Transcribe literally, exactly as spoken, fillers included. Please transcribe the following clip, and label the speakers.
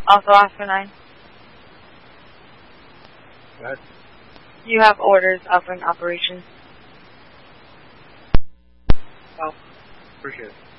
Speaker 1: Also Oscar nine.
Speaker 2: What?
Speaker 1: You have orders of an operation.
Speaker 2: Oh, appreciate it.